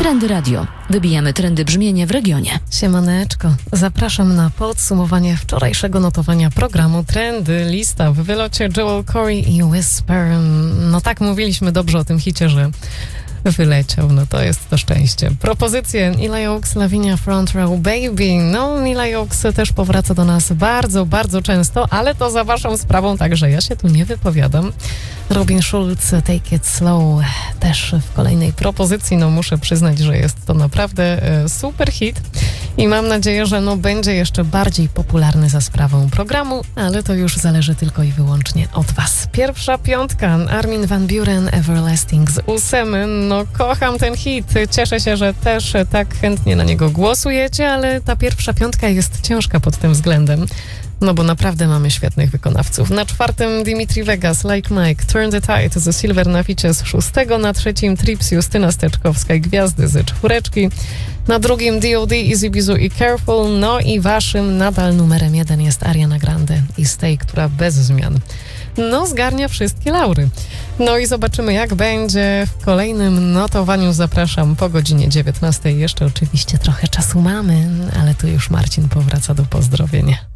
Trendy Radio. Wybijamy trendy brzmienia w regionie. Siemaneczko. Zapraszam na podsumowanie wczorajszego notowania programu Trendy. Lista w wylocie Joel Corey i Whisper. No tak, mówiliśmy dobrze o tym hicie, że wyleciał, no to jest to szczęście. Propozycje Eli Oaks, Lavinia Front Row Baby. No, Eli Oaks też powraca do nas bardzo, bardzo często, ale to za waszą sprawą, także ja się tu nie wypowiadam. Robin Schulz, Take It Slow, też w kolejnej propozycji. No muszę przyznać, że jest to naprawdę super hit i mam nadzieję, że będzie jeszcze bardziej popularny za sprawą programu, ale to już zależy tylko i wyłącznie od was. Pierwsza piątka, Armin van Buuren, Everlasting z 8. No kocham ten hit, cieszę się, że też tak chętnie na niego głosujecie, ale ta pierwsza piątka jest ciężka pod tym względem. No bo naprawdę mamy świetnych wykonawców. Na 4. Dimitri Vegas, Like Mike, Turn the Tide ze Silver na ficie z 6. Na 3. Trips, Justyna Steczkowska i Gwiazdy z 4. Na 2. D.O.D. Easy Bizu i Careful. No i waszym nadal numerem 1 jest Ariana Grande i Stay, która bez zmian zgarnia wszystkie laury. No i zobaczymy, jak będzie w kolejnym notowaniu. Zapraszam po godzinie 19. Jeszcze oczywiście trochę czasu mamy, ale tu już Marcin powraca do pozdrowienia.